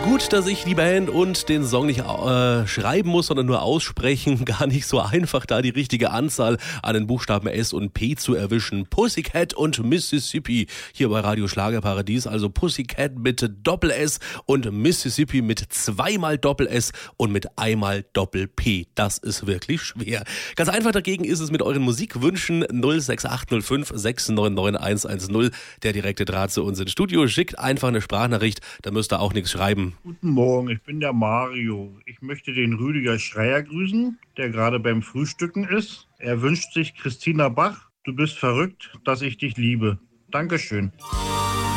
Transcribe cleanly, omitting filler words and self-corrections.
Gut, dass ich die Band und den Song nicht schreiben muss, sondern nur aussprechen. Gar nicht so einfach, da die richtige Anzahl an den Buchstaben S und P zu erwischen. Pussycat und Mississippi hier bei Radio Schlagerparadies. Also Pussycat mit Doppel-S und Mississippi mit zweimal Doppel-S und mit einmal Doppel-P. Das ist wirklich schwer. Ganz einfach dagegen ist es mit euren Musikwünschen 06805 699 110. Der direkte Draht zu uns ins Studio. Schickt einfach eine Sprachnachricht, da müsst ihr auch nichts schreiben. Guten Morgen, ich bin der Mario. Ich möchte den Rüdiger Schreier grüßen, der gerade beim Frühstücken ist. Er wünscht sich Christina Bach. Du bist verrückt, dass ich dich liebe. Dankeschön.